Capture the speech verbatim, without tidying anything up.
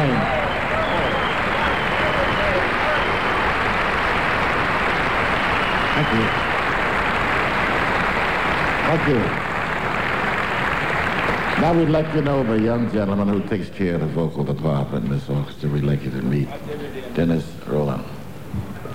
name. Thank you. Thank you. Now we'd like to know the young gentleman who takes care of the vocal department in this orchestra. We'd like you to meet Dennis Roland.